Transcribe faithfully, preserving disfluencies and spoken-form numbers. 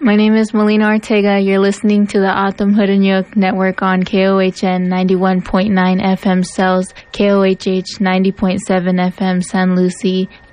My name is Melina Ortega. You're listening to the Atom Hudanyuk Network on K O H N ninety-one point nine F M Cells, K O H H ninety point seven F M San Lucie,